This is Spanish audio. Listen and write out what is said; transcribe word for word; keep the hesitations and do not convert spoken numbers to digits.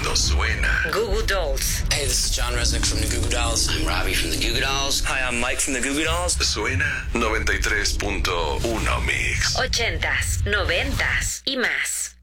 mundo suena. Goo Goo Dolls. Hey, this is John Resnick from the Goo Goo Dolls. I'm Robbie from the Goo Goo Dolls. Hi, I'm Mike from the Goo Goo Dolls. Suena noventa y tres punto uno Mix. Ochentas, noventas y más.